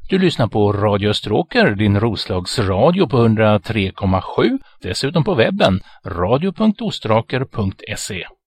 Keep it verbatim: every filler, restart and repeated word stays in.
Du lyssnar på Radio Österåker, din Roslagsradio på hundra tre komma sju. Dessutom på webben radio punkt ostraker punkt se.